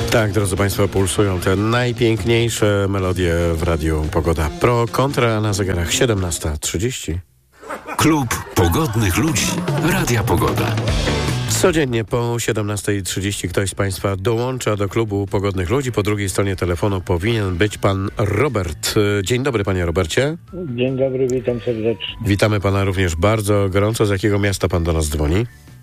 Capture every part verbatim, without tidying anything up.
Tak, drodzy Państwo, pulsują te najpiękniejsze melodie w Radiu Pogoda Pro. Kontra na zegarach siedemnasta trzydzieści. Klub Pogodnych Ludzi Radia Pogoda. Codziennie po siedemnasta trzydzieści ktoś z Państwa dołącza do Klubu Pogodnych Ludzi. Po drugiej stronie telefonu powinien być Pan Robert. Dzień dobry, Panie Robercie. Dzień dobry, witam serdecznie. Witamy Pana również bardzo gorąco. Z jakiego miasta Pan do nas dzwoni?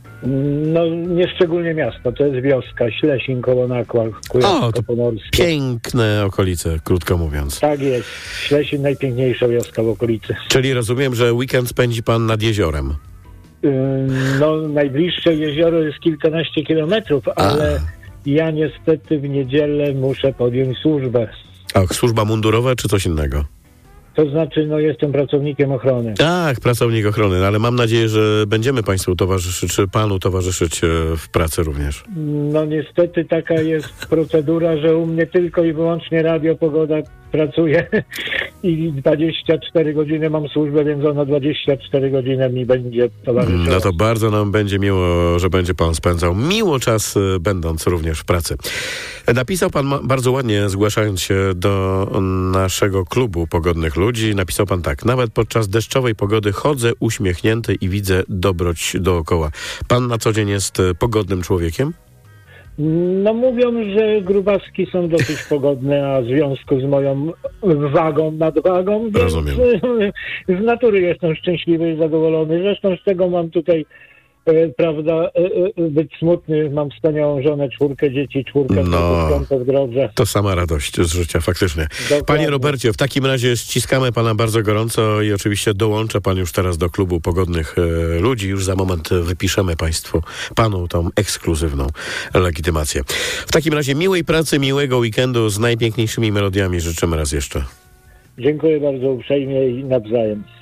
No, nie szczególnie miasto, to jest wioska, Ślesin koło Nakła, Kujawsko-Pomorskie. Piękne okolice, krótko mówiąc. Tak jest, Ślesin najpiękniejsza wioska w okolicy. Czyli rozumiem, że weekend spędzi Pan nad jeziorem? Yy, no, najbliższe jezioro jest kilkanaście kilometrów, ale A. ja niestety w niedzielę muszę podjąć służbę. A służba mundurowa czy coś innego? To znaczy, no jestem pracownikiem ochrony. Tak, pracownik ochrony, no, ale mam nadzieję, że będziemy Państwu towarzyszyć, czy Panu towarzyszyć w pracy również. No niestety taka jest procedura, że u mnie tylko i wyłącznie Radio Pogoda pracuje i dwadzieścia cztery godziny mam służbę, więc ona dwadzieścia cztery godziny mi będzie towarzyszyła. No to bardzo nam będzie miło, że będzie Pan spędzał miło czas, będąc również w pracy. Napisał Pan bardzo ładnie, zgłaszając się do naszego Klubu Pogodnych Ludzi, napisał Pan tak: nawet podczas deszczowej pogody chodzę uśmiechnięty i widzę dobroć dookoła. Pan na co dzień jest pogodnym człowiekiem? No mówią, że grubaski są dosyć pogodne, a w związku z moją wagą, nadwagą, więc Rozumiem. z natury jestem szczęśliwy i zadowolony. Zresztą z tego mam tutaj, e, prawda, e, e, być smutny. Mam wspaniałą żonę, czwórkę dzieci, czwórkę no, w drodze. To sama radość z życia, faktycznie. Dokładnie. Panie Robercie, w takim razie ściskamy Pana bardzo gorąco i oczywiście dołącza Pan już teraz do Klubu Pogodnych e, Ludzi. Już za moment wypiszemy Państwu, Panu tą ekskluzywną legitymację. W takim razie miłej pracy, miłego weekendu z najpiękniejszymi melodiami życzymy raz jeszcze. Dziękuję bardzo uprzejmie i nawzajem.